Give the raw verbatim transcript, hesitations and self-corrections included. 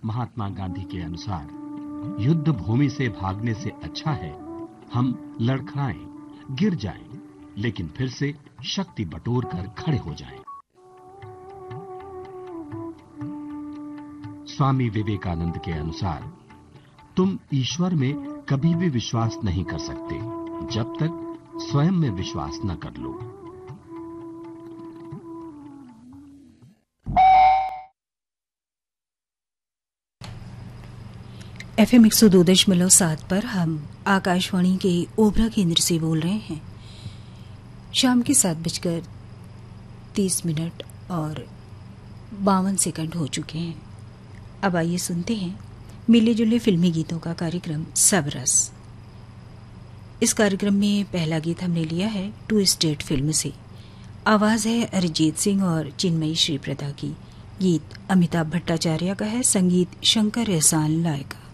महात्मा गांधी के अनुसार युद्ध भूमि से भागने से अच्छा है हम लड़खड़ाएं, गिर जाएं, लेकिन फिर से शक्ति बटोर कर खड़े हो जाएं। स्वामी विवेकानंद के अनुसार तुम ईश्वर में कभी भी विश्वास नहीं कर सकते जब तक स्वयं में विश्वास न कर लो। एफएम एक सौ दो दशमलव सात पर हम आकाशवाणी के ओबरा केंद्र से बोल रहे हैं। शाम के सात बजकर तीस मिनट और बावन सेकंड हो चुके हैं। अब आइए सुनते हैं मिले जुले फिल्मी गीतों का कार्यक्रम सबरस। इस कार्यक्रम में पहला गीत हमने लिया है टू स्टेट फिल्म से। आवाज है अरिजीत सिंह और चिन्मयी श्रीप्रदा की। गीत अमिताभ भट्टाचार्य का है, संगीत शंकर एहसान लाए का।